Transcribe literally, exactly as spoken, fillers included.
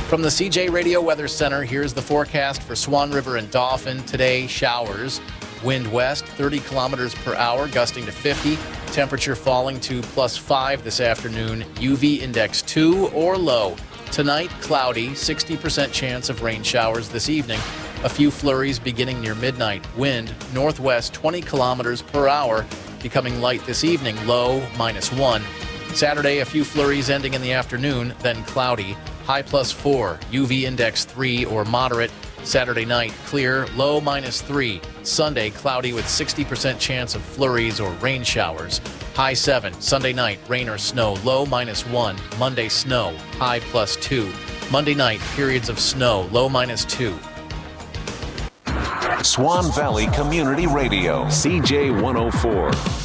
From the C J Radio Weather Center, here's the forecast for Swan River and Dauphin. Today, showers. Wind west, thirty kilometers per hour, gusting to fifty. Temperature falling to plus five this afternoon. U V index two or low. Tonight, cloudy, sixty percent chance of rain showers this evening. A few flurries beginning near midnight. Wind northwest, twenty kilometers per hour, becoming light this evening. Low, minus one. Saturday, a few flurries ending in the afternoon, then cloudy. High plus four, U V index three or moderate. Saturday night, clear, low minus three. Sunday, cloudy with sixty percent chance of flurries or rain showers. High seven. Sunday night, rain or snow, low minus one. Monday, snow, high plus two. Monday night, periods of snow, low minus two. Swan Valley Community Radio, C J one oh four.